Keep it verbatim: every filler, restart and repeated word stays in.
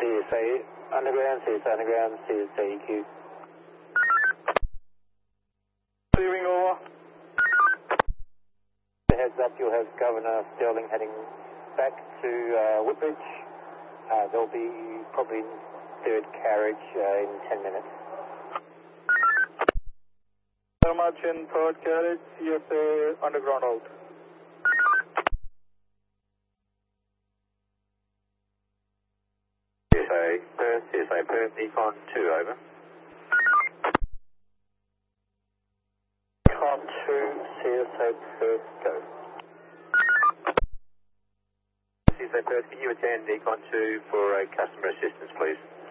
C S A Underground, C S A Underground, C S A E Q. Clearing over. Heads up, you'll have Governor Sterling heading back to uh, Woodbridge. Uh, there'll be probably third carriage uh, in ten minutes. Very much in third carriage, C S A Underground out. C S A Perth, C S A Perth, Econ two, over. Econ two, C S A Perth, go. C S A Perth, can you attend Econ two for a customer assistance, please?